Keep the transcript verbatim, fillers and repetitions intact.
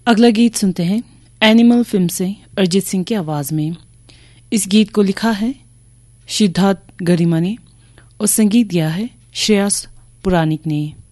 अगला गीत सुनते हैं एनिमल फिल्म से अरिजीत सिंह की आवाज़ में। इस गीत को लिखा है सिद्धार्थ गरिमा ने और संगीत दिया है श्रेयस पुराणिक ने।